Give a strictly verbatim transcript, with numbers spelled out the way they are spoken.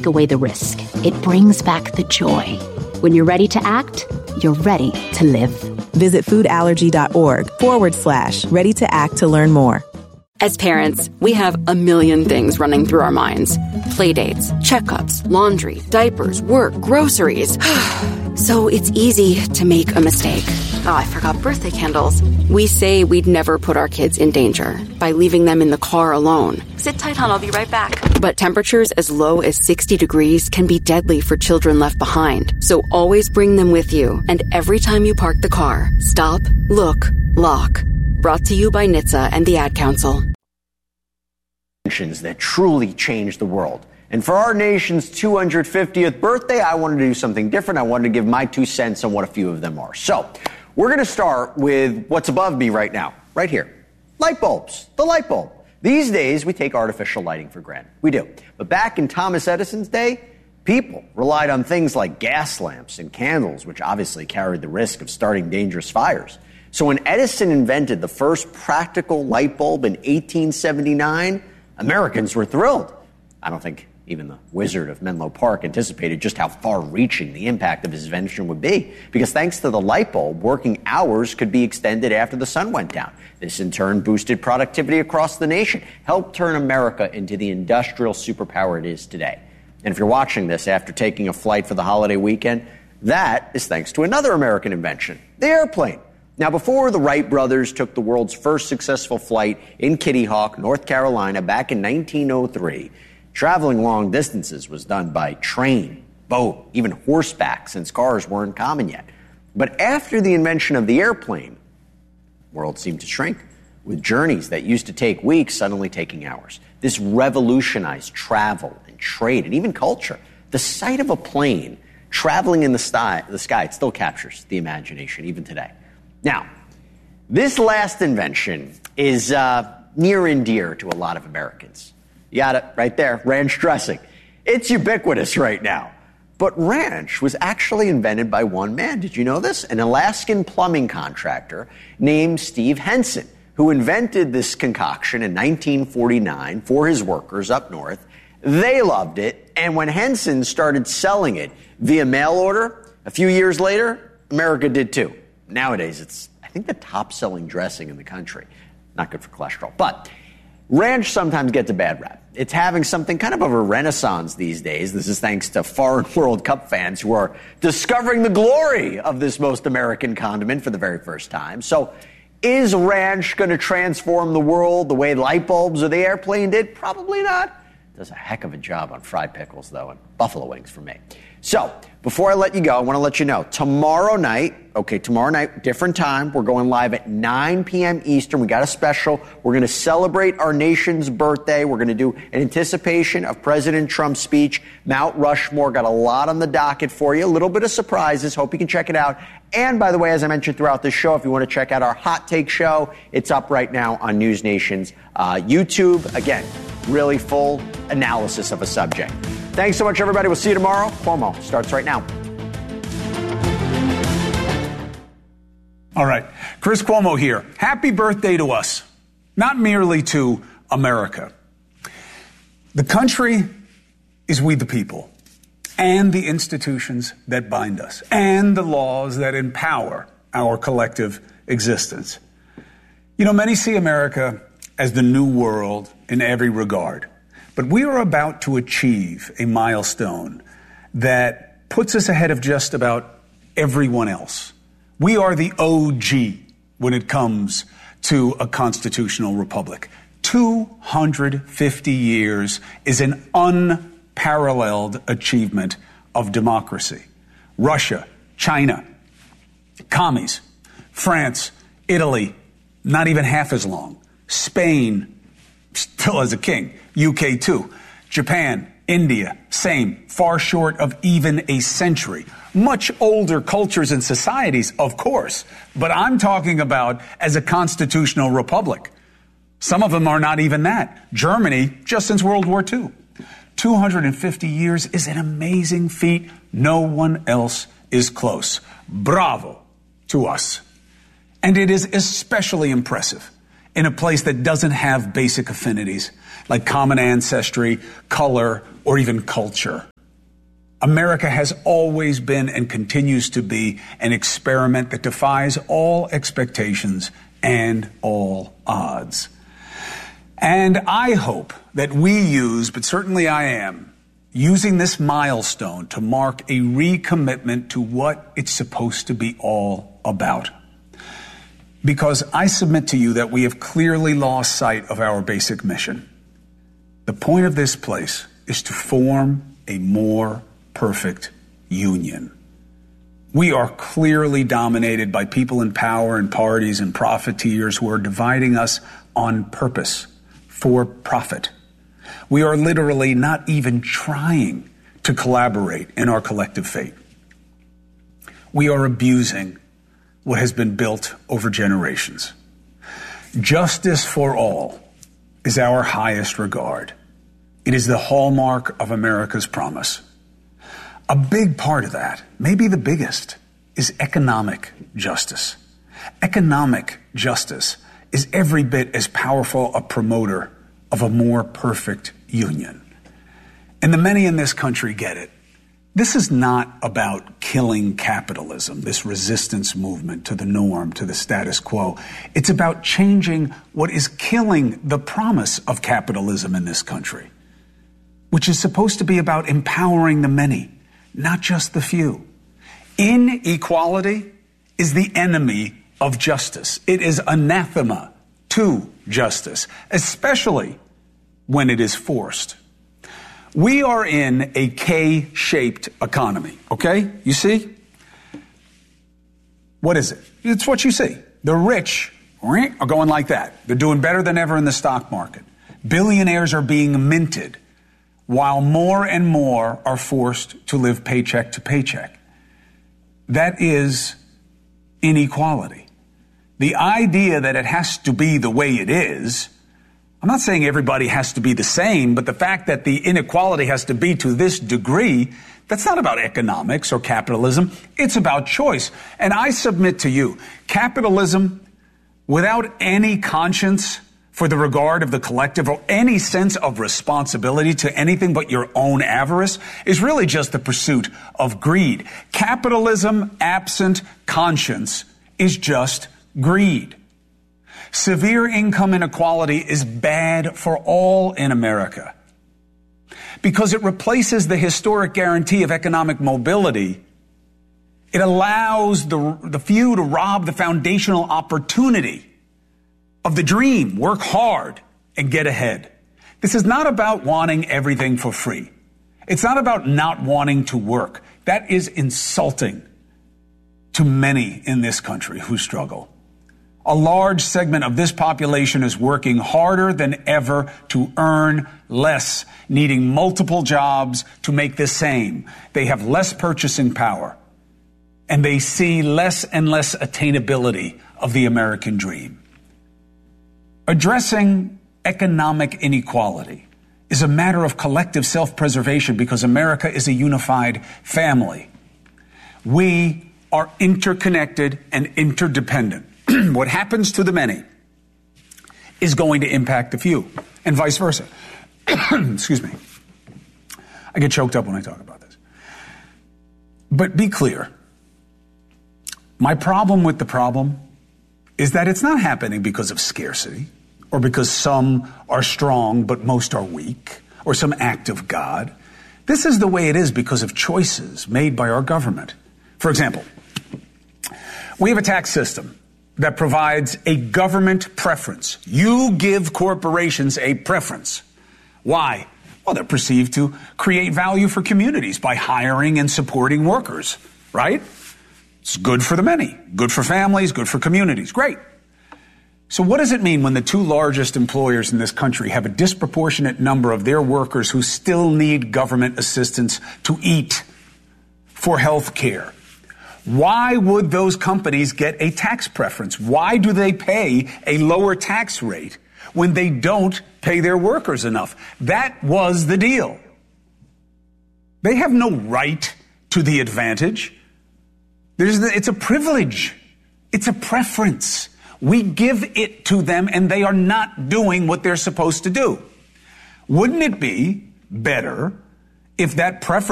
take away the risk. It brings back the joy. When you're ready to act, you're ready to live. Visit foodallergy.org forward slash ready to act to learn more. As parents, we have a million things running through our minds. Playdates, checkups, laundry, diapers, work, groceries. So it's easy to make a mistake. Oh, I forgot birthday candles. We say we'd never put our kids in danger by leaving them in the car alone. Sit tight, hon, I'll be right back. But temperatures as low as sixty degrees can be deadly for children left behind. So always bring them with you. And every time you park the car, stop, look, lock. Brought to you by N H T S A and the Ad Council. That truly changed the world. And for our nation's two hundred fiftieth birthday, I wanted to do something different. I wanted to give my two cents on what a few of them are. So we're going to start with what's above me right now, right here. Light bulbs, the light bulb. These days, we take artificial lighting for granted. We do. But back in Thomas Edison's day, people relied on things like gas lamps and candles, which obviously carried the risk of starting dangerous fires. So when Edison invented the first practical light bulb in eighteen seventy-nine, Americans were thrilled. I don't think even the Wizard of Menlo Park anticipated just how far-reaching the impact of his invention would be, because thanks to the light bulb, working hours could be extended after the sun went down. This, in turn, boosted productivity across the nation, helped turn America into the industrial superpower it is today. And if you're watching this after taking a flight for the holiday weekend, that is thanks to another American invention, the airplane. Now, before the Wright brothers took the world's first successful flight in Kitty Hawk, North Carolina, back in nineteen oh three, traveling long distances was done by train, boat, even horseback, since cars weren't common yet. But after the invention of the airplane, the world seemed to shrink, with journeys that used to take weeks suddenly taking hours. This revolutionized travel and trade and even culture. The sight of a plane traveling in the sky, the sky, it still captures the imagination even today. Now, this last invention is uh, near and dear to a lot of Americans. You got it right there, ranch dressing. It's ubiquitous right now. But ranch was actually invented by one man. Did you know this? An Alaskan plumbing contractor named Steve Henson, who invented this concoction in nineteen forty-nine for his workers up north. They loved it, and when Henson started selling it via mail order, a few years later, America did too. Nowadays, it's, I think, the top-selling dressing in the country. Not good for cholesterol. But ranch sometimes gets a bad rap. It's having something kind of of a renaissance these days. This is thanks to foreign World Cup fans who are discovering the glory of this most American condiment for the very first time. So is ranch going to transform the world the way light bulbs or the airplane did? Probably not. Does a heck of a job on fried pickles, though, and buffalo wings for me. So, before I let you go, I want to let you know, tomorrow night, okay, tomorrow night, different time, we're going live at nine p.m. Eastern. We got a special. We're going to celebrate our nation's birthday. We're going to do an anticipation of President Trump's speech. Mount Rushmore got a lot on the docket for you, a little bit of surprises. Hope you can check it out. And, by the way, as I mentioned throughout this show, if you want to check out our Hot Take show, it's up right now on News Nation's uh, YouTube. Again, really full analysis of a subject. Thanks so much, everybody. We'll see you tomorrow. Cuomo starts right now. All right. Chris Cuomo here. Happy birthday to us, not merely to America. The country is we the people, and the institutions that bind us, and the laws that empower our collective existence. You know, many see America as the new world in every regard. But we are about to achieve a milestone that puts us ahead of just about everyone else. We are the O G when it comes to a constitutional republic. two hundred fifty years is an unparalleled achievement of democracy. Russia, China, commies, France, Italy, not even half as long. Spain, still has a king. U K too. Japan, India, same, far short of even a century. Much older cultures and societies, of course, but I'm talking about as a constitutional republic. Some of them are not even that. Germany, just since World War Two. two hundred fifty years is an amazing feat. No one else is close. Bravo to us. And it is especially impressive in a place that doesn't have basic affinities like common ancestry, color, or even culture. America has always been and continues to be an experiment that defies all expectations and all odds. And I hope that we use, but certainly I am, using this milestone to mark a recommitment to what it's supposed to be all about. Because I submit to you that we have clearly lost sight of our basic mission. The point of this place is to form a more perfect union. We are clearly dominated by people in power and parties and profiteers who are dividing us on purpose, for profit. We are literally not even trying to collaborate in our collective fate. We are abusing what has been built over generations. Justice for all is our highest regard. It is the hallmark of America's promise. A big part of that, maybe the biggest, is economic justice. Economic justice is every bit as powerful a promoter of a more perfect union. And the many in this country get it. This is not about killing capitalism, this resistance movement to the norm, to the status quo. It's about changing what is killing the promise of capitalism in this country, which is supposed to be about empowering the many, not just the few. Inequality is the enemy of justice. It is anathema to justice, especially when it is forced. We are in a K-shaped economy, okay? You see? What is it? It's what you see. The rich are going like that. They're doing better than ever in the stock market. Billionaires are being minted, while more and more are forced to live paycheck to paycheck. That is inequality. The idea that it has to be the way it is, I'm not saying everybody has to be the same, but the fact that the inequality has to be to this degree, that's not about economics or capitalism. It's about choice. And I submit to you, capitalism without any conscience for the regard of the collective or any sense of responsibility to anything but your own avarice is really just the pursuit of greed. Capitalism absent conscience is just greed. Severe income inequality is bad for all in America because it replaces the historic guarantee of economic mobility. It allows the, the few to rob the foundational opportunity of the dream, work hard and get ahead. This is not about wanting everything for free. It's not about not wanting to work. That is insulting to many in this country who struggle. A large segment of this population is working harder than ever to earn less, needing multiple jobs to make the same. They have less purchasing power, and they see less and less attainability of the American dream. Addressing economic inequality is a matter of collective self-preservation because America is a unified family. We are interconnected and interdependent. What happens to the many is going to impact the few, and vice versa. Excuse me. I get choked up when I talk about this. But be clear. My problem with the problem is that it's not happening because of scarcity, or because some are strong but most are weak, or some act of God. This is the way it is because of choices made by our government. For example, we have a tax system that provides a government preference. You give corporations a preference. Why? Well, they're perceived to create value for communities by hiring and supporting workers, right? It's good for the many, good for families, good for communities. Great. So what does it mean when the two largest employers in this country have a disproportionate number of their workers who still need government assistance to eat, for health care? Why would those companies get a tax preference? Why do they pay a lower tax rate when they don't pay their workers enough? That was the deal. They have no right to the advantage. There's the, it's a privilege. It's a preference. We give it to them and they are not doing what they're supposed to do. Wouldn't it be better if that preference